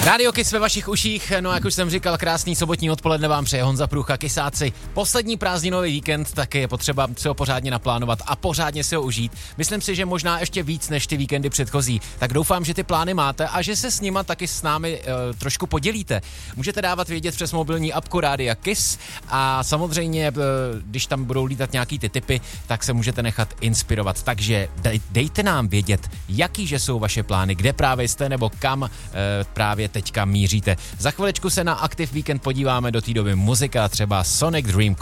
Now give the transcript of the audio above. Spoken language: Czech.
Rádio Kiss ve vašich uších, no jak už jsem říkal, krásný sobotní odpoledne vám přeje Honza Průcha, Kisáci. Poslední prázdninový víkend, tak je potřeba si ho pořádně naplánovat a pořádně si ho užít. Myslím si, že možná ještě víc než ty víkendy předchozí. Tak doufám, že ty plány máte a že se s nima taky s námi trošku podělíte. Můžete dávat vědět přes mobilní apku Rádia Kiss a samozřejmě, když tam budou lítat nějaký ty tipy, tak se můžete nechat inspirovat. Takže dejte nám vědět, jaký že jsou vaše plány, kde právě jste nebo kam právě teďka míříte. Za chviličku se na Active Weekend podíváme, do té doby muzika, třeba Sonic Dream